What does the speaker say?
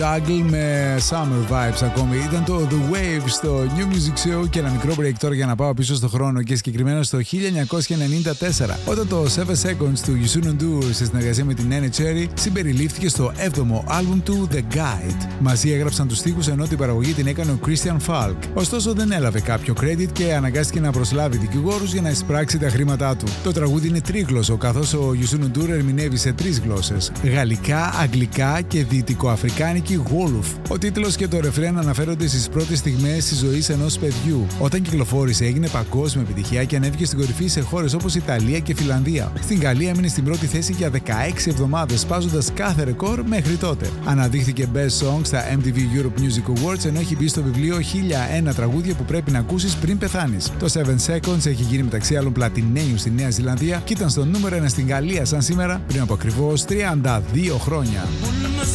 Juggle με Summer Vibes ακόμη. Ήταν το The Wave στο New Music Show και ένα μικρό break τώρα για να πάω πίσω στο χρόνο και συγκεκριμένα στο 1994, όταν το 7 Seconds του Youssou N'Dour σε συνεργασία με την Nene Cherry συμπεριλήφθηκε στο 7ο άλμπουμ του The Guide. Μαζί έγραψαν τους στίχους ενώ την παραγωγή την έκανε ο Christian Falk. Ωστόσο δεν έλαβε κάποιο credit και αναγκάστηκε να προσλάβει δικηγόρους για να εισπράξει τα χρήματά του. Το τραγούδι είναι τρίγλωσσο καθώς ο Youssou N'Dour ερμηνεύει σε 3 γλώσσες: γαλλικά, αγγλικά και δυτικοαφρικάνικη Wolof. Ο τίτλος και το ρεφρέν αναφέρονται στις πρώτες στιγμές της ζωής ενός παιδιού. Όταν κυκλοφόρησε έγινε παγκόσμια επιτυχία και ανέβηκε στην κορυφή σε χώρες όπως Ιταλία και Φιλανδία. Στην Γαλλία έμεινε στην πρώτη θέση για 16 εβδομάδες, σπάζοντας κάθε ρεκόρ μέχρι τότε. Αναδείχθηκε Best Song στα MTV Europe Music Awards ενώ έχει μπει στο βιβλίο 1001 τραγούδια που πρέπει να ακούσεις πριν πεθάνεις. Το 7 Seconds έχει γίνει μεταξύ άλλων πλατινέιου στη Νέα Ζηλανδία και ήταν στο νούμερο 1 στην Γαλλία σαν σήμερα πριν από ακριβώς 32 χρόνια.